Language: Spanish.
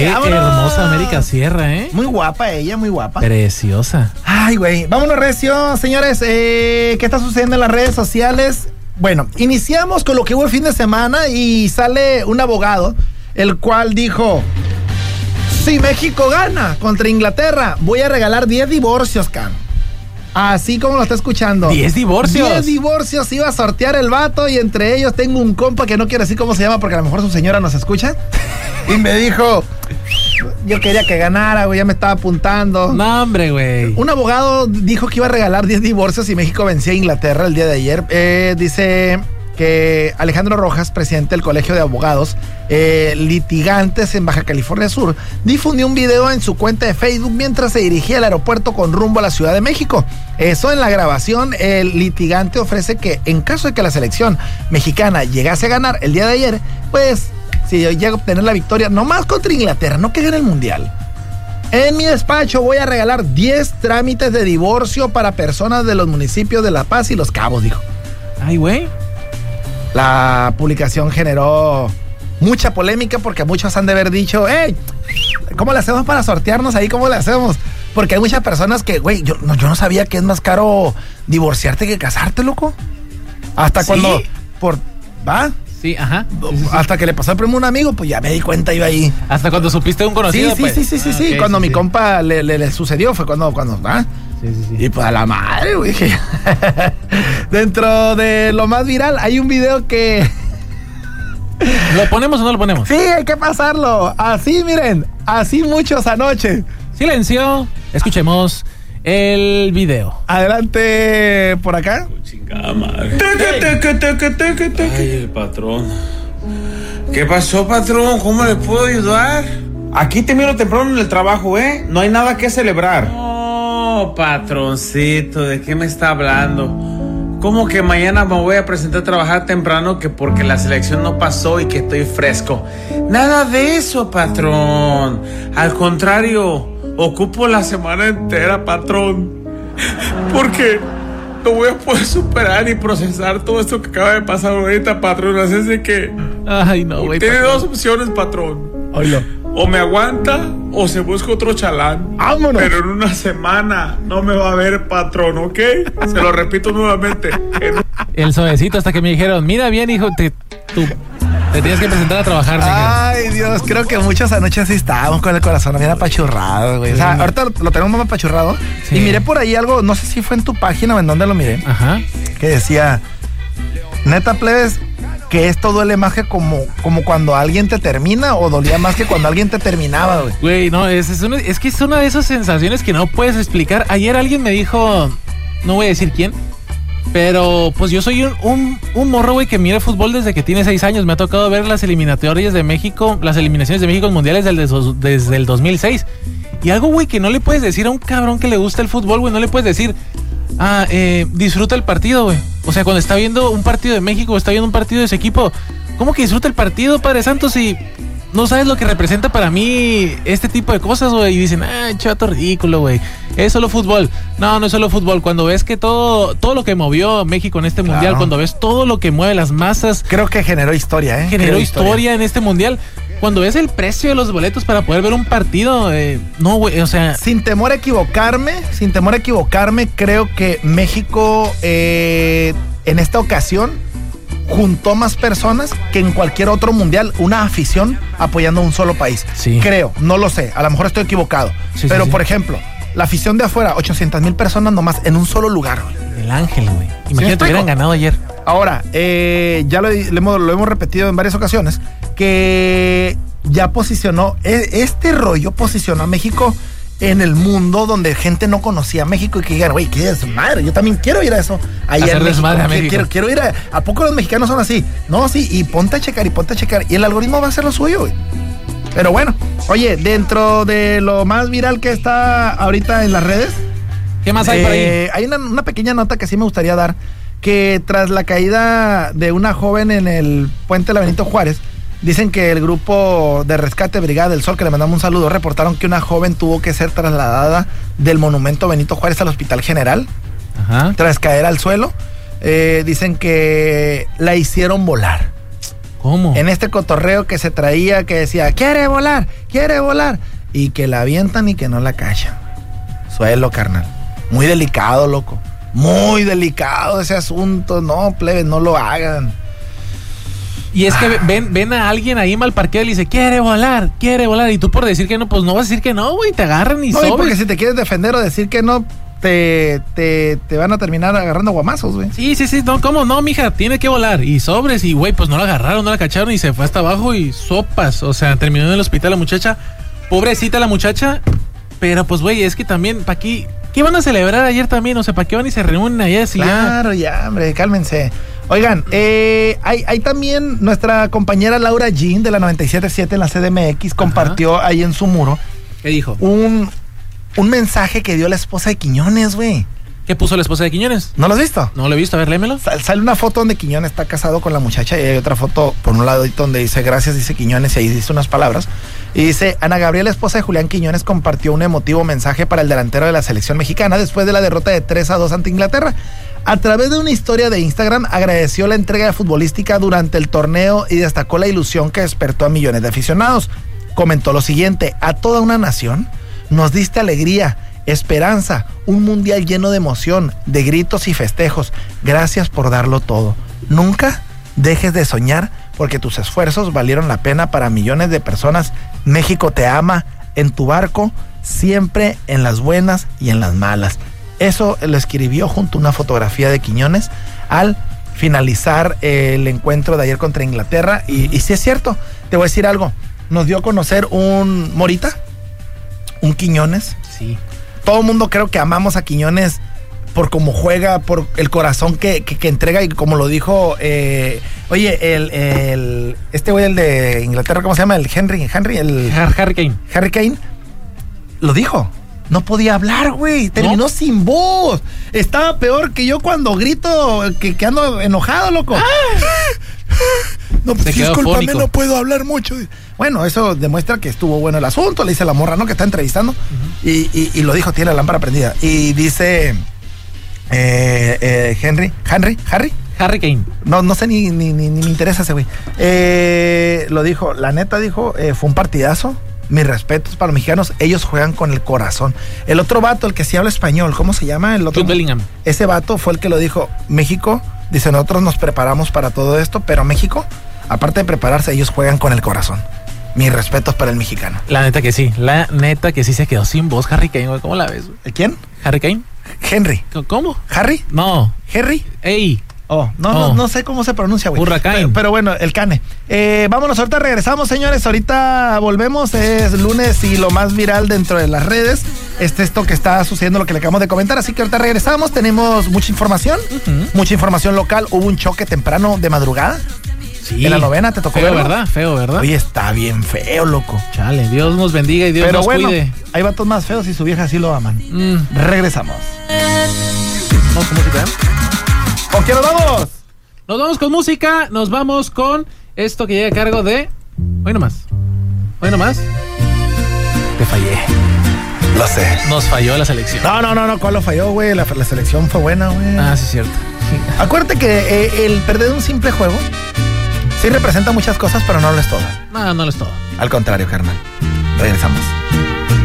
hermosa América Sierra, ¿eh? Muy guapa ella, muy guapa. Preciosa. Ay, güey. Vámonos, recio, señores. ¿Qué está sucediendo en las redes sociales? Bueno, iniciamos con lo que hubo el fin de semana y sale un abogado, el cual dijo: si México gana contra Inglaterra, voy a regalar 10 divorcios, Cam. Así como lo está escuchando. 10 divorcios. 10 divorcios iba a sortear el vato, y entre ellos tengo un compa que no quiero decir cómo se llama porque a lo mejor su señora nos escucha. Y me dijo, yo quería que ganara, güey, ya me estaba apuntando. No, hombre, güey. Un abogado dijo que iba a regalar 10 divorcios si México vencía a Inglaterra el día de ayer. Dice que Alejandro Rojas, presidente del Colegio de Abogados Litigantes en Baja California Sur, difundió un video en su cuenta de Facebook mientras se dirigía al aeropuerto con rumbo a la Ciudad de México. Eso, en la grabación, el litigante ofrece que en caso de que la selección mexicana llegase a ganar el día de ayer, pues si llega a obtener la victoria, nomás contra Inglaterra, no que gane el Mundial, en mi despacho voy a regalar 10 trámites de divorcio para personas de los municipios de La Paz y Los Cabos, dijo. Ay, güey. La publicación generó mucha polémica porque muchos han de haber dicho, hey, ¿cómo le hacemos para sortearnos ahí? ¿Cómo le hacemos? Porque hay muchas personas que, güey, yo no sabía que es más caro divorciarte que casarte, loco. Hasta ¿sí? Cuando, ¿va? Sí, ajá. Hasta que le pasó el primo a un amigo, pues ya me di cuenta yo ahí. Hasta cuando supiste de un conocido, sí, pues. Sí. Okay, cuando sí, mi compa le sucedió fue cuando, ¿va? Sí. Y pues a la madre, güey. Dentro de lo más viral hay un video que... ¿Lo ponemos o no lo ponemos? Sí, hay que pasarlo. Así, miren, así muchos anoche. Silencio, escuchemos el video. Adelante, por acá. Chingada madre. Ay, el patrón. ¿Qué pasó, patrón? ¿Cómo le puedo ayudar? Aquí te miro temprano en el trabajo, ¿eh? No hay nada que celebrar. No, patroncito, ¿de qué me está hablando? ¿Cómo que mañana me voy a presentar a trabajar temprano que porque la selección no pasó y que estoy fresco? Nada de eso, patrón. Al contrario, ocupo la semana entera, patrón. Porque no voy a poder superar y procesar todo esto que acaba de pasar ahorita, patrón. Así es de que... Ay, no, güey. Tiene dos opciones, patrón. Oilo. O me aguanta o se busca otro chalán. ¡Vámonos! Pero en una semana no me va a ver, patrón, ¿ok? Se lo repito nuevamente. El suavecito hasta que me dijeron, mira bien, hijo, tú te tienes que presentar a trabajar. Ay, Dios, creo que muchas anoches sí estábamos con el corazón bien apachurrado, güey. O sea, ahorita lo tenemos más apachurrado. Sí. Y miré por ahí algo, no sé si fue en tu página o en dónde lo miré. Ajá. Que decía, neta, plebes, que esto duele más que como cuando alguien te termina, o dolía más que cuando alguien te terminaba, güey. Güey, no, es que es una de esas sensaciones que no puedes explicar. Ayer alguien me dijo, no voy a decir quién, pero pues yo soy un morro, güey, que mira fútbol desde que tiene 6 años. Me ha tocado ver las eliminatorias de México, las eliminaciones de México en mundiales desde el 2006. Y algo, güey, que no le puedes decir a un cabrón que le gusta el fútbol, güey, no le puedes decir, disfruta el partido, güey. O sea, cuando está viendo un partido de México o está viendo un partido de su equipo, ¿cómo que disfruta el partido, Padre Santo, si no sabes lo que representa para mí este tipo de cosas, güey? Y dicen, chato ridículo, güey, es solo fútbol. No es solo fútbol. Cuando ves que todo lo que movió México en este mundial, cuando ves todo lo que mueve las masas, creo que generó historia, Generó historia en este mundial. Cuando ves el precio de los boletos para poder ver un partido, no, güey, o sea... Sin temor a equivocarme, creo que México en esta ocasión juntó más personas que en cualquier otro mundial, una afición apoyando a un solo país. Sí. Creo, no lo sé, a lo mejor estoy equivocado. Sí, pero, por ejemplo, la afición de afuera, 800,000 personas nomás en un solo lugar. El Ángel, güey. Imagínate que hubieran ganado ayer. Ahora, ya lo hemos repetido en varias ocasiones, que ya posicionó, este rollo posicionó a México en el mundo donde gente no conocía a México y que digan, güey, qué desmadre, yo también quiero ir a eso. Allá en México, quiero ir ¿a poco los mexicanos son así? No, sí, y ponte a checar, y el algoritmo va a hacer lo suyo, güey. Pero bueno, oye, dentro de lo más viral que está ahorita en las redes, ¿qué más hay por ahí? Hay una pequeña nota que sí me gustaría dar, que tras la caída de una joven en el puente de la Benito Juárez, dicen que el grupo de rescate Brigada del Sol, que le mandamos un saludo, reportaron que una joven tuvo que ser trasladada del monumento Benito Juárez al Hospital General. Ajá. Tras caer al suelo. Dicen que la hicieron volar. ¿Cómo? En este cotorreo que se traía, que decía, quiere volar, y que la avientan y que no la cachan. Suelo, carnal. Muy delicado, loco. Muy delicado ese asunto. No, plebe, no lo hagan. Y es que ven a alguien ahí mal parqueado y le dice, quiere volar. Y tú por decir que no, pues no vas a decir que no, güey. Te agarran y No, sobres. porque si te quieres defender o decir que no, te van a terminar agarrando guamazos, güey. Sí, no, ¿cómo no, mija? Tiene que volar. Y sobres, y güey, pues no la agarraron, no la cacharon y se fue hasta abajo y sopas. O sea, terminó en el hospital la muchacha. Pobrecita la muchacha. Pero pues, güey, es que también, ¿para qué? ¿Qué van a celebrar ayer también? O sea, ¿para qué van y se reúnen allá? Si Claro, ya, hombre, cálmense. Oigan, hay también nuestra compañera Laura Jean de la 97.7 en la CDMX compartió ahí en su muro. ¿Qué dijo? Un mensaje que dio la esposa de Quiñones, güey. ¿Qué puso la esposa de Quiñones? ¿No lo has visto? No lo he visto, a ver, léemelo. Sale una foto donde Quiñones está casado con la muchacha y hay otra foto por un lado donde dice gracias, dice Quiñones, y ahí dice unas palabras. Y dice, Ana Gabriela, esposa de Julián Quiñones, compartió un emotivo mensaje para el delantero de la selección mexicana después de la derrota de 3-2 ante Inglaterra. A través de una historia de Instagram agradeció la entrega futbolística durante el torneo y destacó la ilusión que despertó a millones de aficionados. Comentó lo siguiente, a toda una nación nos diste alegría, esperanza, un mundial lleno de emoción, de gritos y festejos. Gracias por darlo todo. Nunca dejes de soñar porque tus esfuerzos valieron la pena para millones de personas. México te ama en tu barco, siempre en las buenas y en las malas. Eso lo escribió junto a una fotografía de Quiñones al finalizar el encuentro de ayer contra Inglaterra. Y sí es cierto, te voy a decir algo. Nos dio a conocer un Morita, un Quiñones. Sí. Todo el mundo creo que amamos a Quiñones por cómo juega, por el corazón que entrega y como lo dijo, este güey, el de Inglaterra, ¿cómo se llama? El Harry Kane. Lo dijo. No podía hablar, güey. Terminó sin voz. Estaba peor que yo cuando grito que ando enojado, loco. No, pues discúlpame, no puedo hablar mucho. Bueno, eso demuestra que estuvo bueno el asunto. Le dice la morra, ¿no? Que está entrevistando. Y lo dijo, tiene la lámpara prendida. Y dice Harry Kane. No sé ni me interesa ese güey. Lo dijo, la neta dijo, fue un partidazo. Mis respetos para los mexicanos, ellos juegan con el corazón. El otro vato, el que sí habla español, ¿cómo se llama? El otro. Jude Bellingham. Ese vato fue el que lo dijo. México, dice, nosotros nos preparamos para todo esto, pero México, aparte de prepararse, ellos juegan con el corazón. Mis respetos para el mexicano. La neta que sí se quedó sin voz Harry Kane, güey. ¿Cómo la ves, güey? ¿El quién? ¿Harry Kane? Henry. ¿Cómo? ¿Harry? No. ¿Harry? Ey. No sé cómo se pronuncia, güey. Hurricane. Pero bueno, el cane. Vámonos, ahorita regresamos, señores. Ahorita volvemos. Es lunes y lo más viral dentro de las redes es esto que está sucediendo, lo que le acabamos de comentar. Así que ahorita regresamos. Tenemos mucha información. Mucha información local. Hubo un choque temprano de madrugada. Sí. En la novena, ¿te tocó feo, verlo? ¿verdad? Feo, ¿verdad? Oye, está bien feo, loco. Chale, Dios nos bendiga y Dios Pero nos bueno, cuide. hay vatos más feos y su vieja sí lo aman. Regresamos. ¿Vamos con música? ¿Con quién nos vamos? Nos vamos con música, nos vamos con esto que llega a cargo de... Hoy nomás. Te fallé. Lo sé. Nos falló la selección. No, ¿cuál lo falló, güey? La selección fue buena, güey. Ah, sí, cierto. Acuérdate que el perder un simple juego sí representa muchas cosas, pero no lo es todo. No lo es todo. Al contrario, carnal. Regresamos.